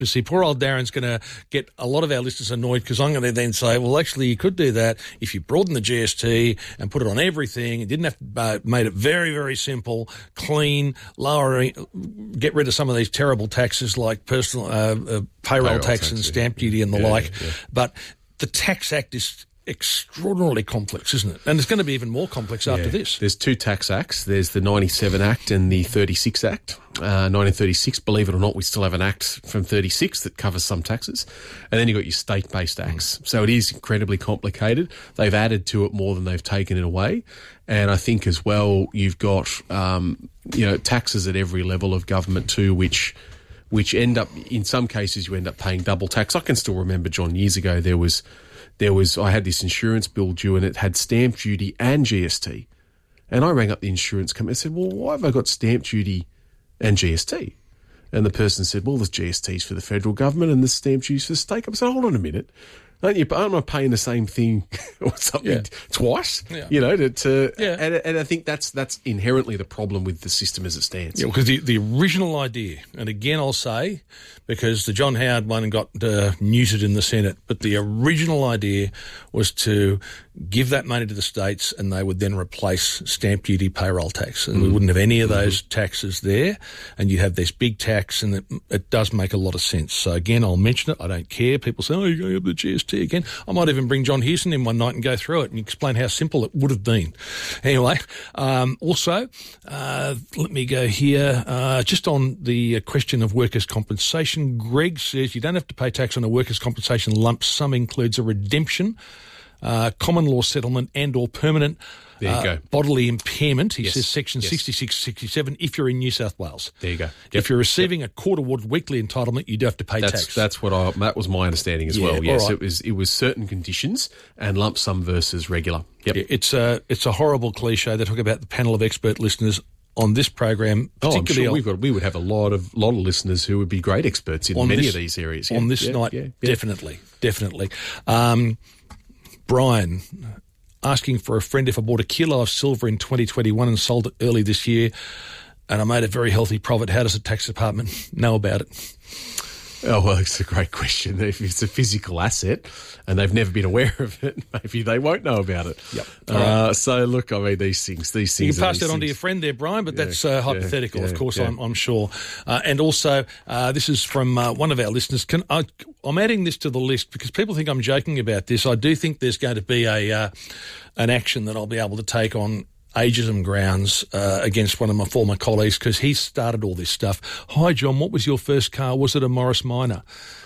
You see, poor old Darren's going to get a lot of our listeners annoyed because I'm going to then say, well, actually, you could do that if you broaden the GST and put it on everything. You didn't have to made it very, very simple, clean, get rid of some of these terrible taxes like personal payroll tax and stamp duty and the like. Yeah. But the Tax Act is extraordinarily complex, isn't it? And it's going to be even more complex after this. There's two tax acts. There's the 97 Act and the 36 Act. 1936, believe it or not, we still have an act from 36 that covers some taxes. And then you've got your state-based acts. So it is incredibly complicated. They've added to it more than they've taken it away. And I think as well, you've got, taxes at every level of government too, which end up, in some cases, you end up paying double tax. I can still remember, John, years ago, I had this insurance bill due and it had stamp duty and GST. And I rang up the insurance company and said, well, why have I got stamp duty and GST? And the person said, well, there's GSTs for the federal government and there's stamp duties for the state government. I said, hold on a minute. Aren't I paying the same thing or something twice? Yeah. And I think that's inherently the problem with the system as it stands. Yeah, because the original idea, and again I'll say, because the John Howard one got neutered in the Senate, but the original idea was to give that money to the states and they would then replace stamp duty, payroll tax. And we wouldn't have any of those taxes there, and you'd have this big tax, and it does make a lot of sense. So again, I'll mention it. I don't care. People say, you're going to have the GST again. I might even bring John Hewson in one night and go through it and explain how simple it would have been. Anyway, also, let me go here. Just on the question of workers' compensation, Greg says you don't have to pay tax on a workers' compensation lump sum includes a redemption, common law settlement and or permanent bodily impairment. He says section 66, 67 if you're in New South Wales. There you go. Yep. If you're receiving a court-awarded weekly entitlement, you do have to pay tax. That was my understanding as well. Yes, right. It was certain conditions and lump sum versus regular. Yep. Yeah, it's a horrible cliche. They talk about the panel of expert listeners on this program, particularly I'm sure we would have a lot of listeners who would be great experts in many of these areas. On this night, definitely. Brian, asking for a friend if I bought a kilo of silver in 2021 and sold it early this year and I made a very healthy profit, how does the tax department know about it? Oh, well, it's a great question. If it's a physical asset and they've never been aware of it, maybe they won't know about it. Yep. So, look, I mean, these things. You can pass that on to your friend there, Brian, but that's hypothetical, of course, I'm sure. And also, this is from one of our listeners. I'm adding this to the list because people think I'm joking about this. I do think there's going to be an action that I'll be able to take on ageism grounds against one of my former colleagues because he started all this stuff. Hi, John, what was your first car? Was it a Morris Minor?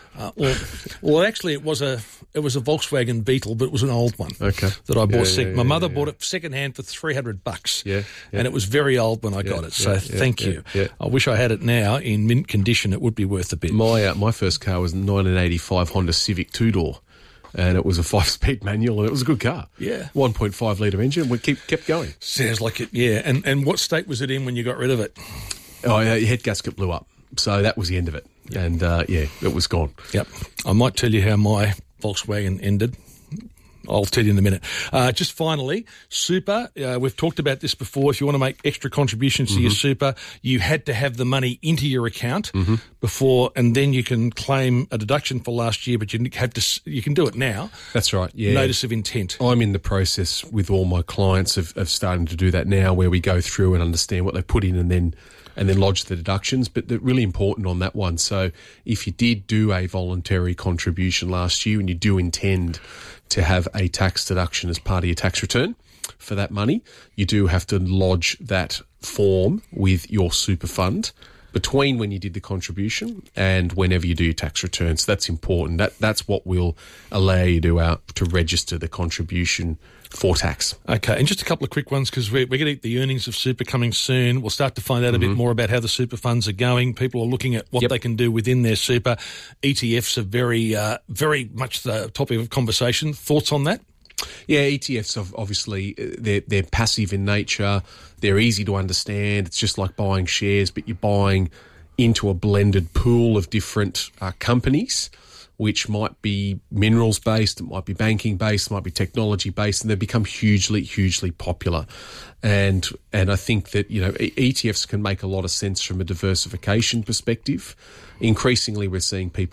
Well, actually, it was a Volkswagen Beetle, but it was an old one that I bought. My mother bought it secondhand for $300, and it was very old when I got it. So thank you. Yeah. I wish I had it now in mint condition. It would be worth a bit. My first car was a 1985 Honda Civic two-door. And it was a 5-speed manual, and it was a good car. Yeah. 1.5 litre engine. We kept going. Sounds like it, yeah. And what state was it in when you got rid of it? Oh, your head gasket blew up. So that was the end of it. Yep. And, it was gone. Yep. I might tell you how my Volkswagen ended. I'll tell you in a minute. Just finally, super. We've talked about this before. If you want to make extra contributions to your super, you had to have the money into your account before, and then you can claim a deduction for last year, but you can do it now. That's right, yeah. Notice of intent. I'm in the process with all my clients of starting to do that now, where we go through and understand what they put in and then lodge the deductions. But they're really important on that one. So if you did do a voluntary contribution last year and you do intend to have a tax deduction as part of your tax return for that money, you do have to lodge that form with your super fund between when you did the contribution and whenever you do your tax return. So that's important. That's what will allow you to register the contribution for tax. Okay, and just a couple of quick ones because we're going to get the earnings of super coming soon. We'll start to find out a bit more about how the super funds are going. People are looking at what they can do within their super. ETFs are very much the topic of conversation. Thoughts on that? Yeah, ETFs are obviously they're passive in nature. They're easy to understand. It's just like buying shares, but you're buying into a blended pool of different companies. which might be minerals based, it might be banking based, it might be technology based, and they've become hugely, hugely popular. And I think that, ETFs can make a lot of sense from a diversification perspective. Increasingly, we're seeing people